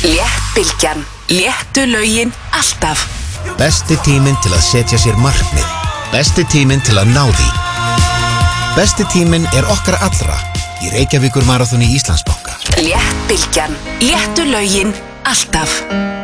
Léttbylgjan. Léttu lögin alltaf. Besti tíminn til að setja sér markmið. Besti tíminn til að ná því. Besti tíminn okkar allra í Reykjavíkur maraþoni Íslandsbanka. Léttbylgjan. Léttu lögin alltaf.